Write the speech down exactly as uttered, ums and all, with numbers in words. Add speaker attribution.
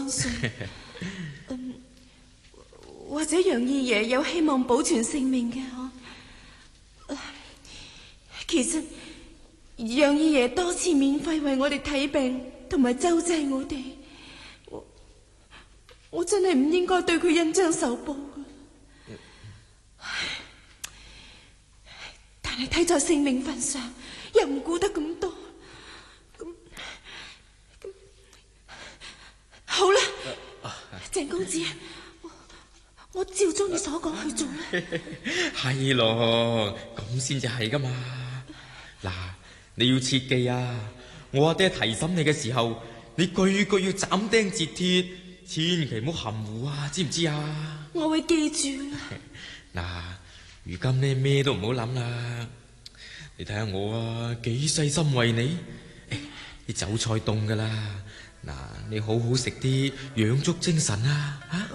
Speaker 1: 相信，嗯，或者楊二爺有希望保存性命嘅嗬。其實楊二爺多次免費為我哋睇病同埋周濟我哋，我我真係唔應該對佢恩將仇報嘅。但係睇在性命份上，又唔顧得咁多。咁咁好啦，鄭公子，我我照中你所講去做啦。
Speaker 2: 係咯，咁先至係噶嘛。嗱，你要切記啊！我阿爹提審你嘅時候，你句句要斬釘截鐵，千祈唔好含糊啊，知唔知啊？
Speaker 1: 我會記住
Speaker 2: 嗱，如今呢咩都唔好諗啦。你睇下我啊，幾細心為你。啲酒菜凍噶啦，嗱，你好好食啲，養足精神啊！啊！